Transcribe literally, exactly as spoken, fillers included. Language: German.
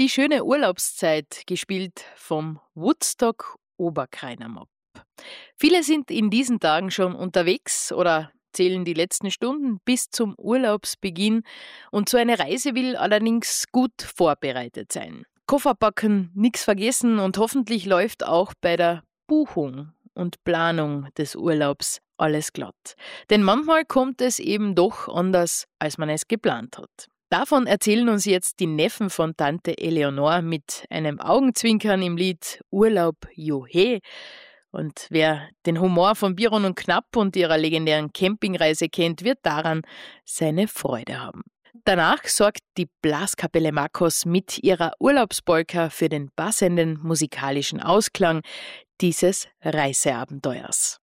Die schöne Urlaubszeit, gespielt vom Woodstock Oberkrainer Mob. Viele sind in diesen Tagen schon unterwegs oder zählen die letzten Stunden bis zum Urlaubsbeginn. Und so eine Reise will allerdings gut vorbereitet sein. Koffer packen, nichts vergessen und hoffentlich läuft auch bei der Buchung und Planung des Urlaubs alles glatt. Denn manchmal kommt es eben doch anders, als man es geplant hat. Davon erzählen uns jetzt die Neffen von Tante Eleonore mit einem Augenzwinkern im Lied Urlaub Johe. Und wer den Humor von Biron und Knapp und ihrer legendären Campingreise kennt, wird daran seine Freude haben. Danach sorgt die Blaskapelle Makos mit ihrer Urlaubspolka für den passenden musikalischen Ausklang dieses Reiseabenteuers.